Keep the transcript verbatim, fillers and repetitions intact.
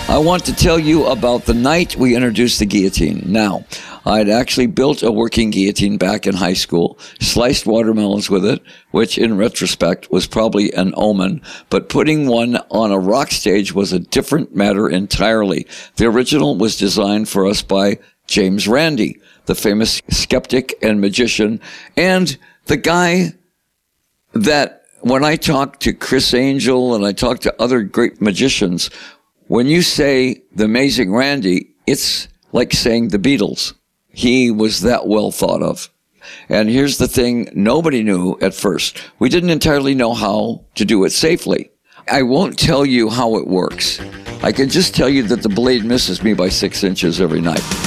I want to tell you about the night we introduced the guillotine. Now, I'd actually built a working guillotine back in high school, sliced watermelons with it, which in retrospect was probably an omen, but putting one on a rock stage was a different matter entirely. The original was designed for us by James Randi, the famous skeptic and magician, and the guy that when I talk to Chris Angel and I talk to other great magicians, when you say the amazing Randi, it's like saying the Beatles. He was that well thought of. And here's the thing nobody knew at first. We didn't entirely know how to do it safely. I won't tell you how it works. I can just tell you that the blade misses me by six inches every night.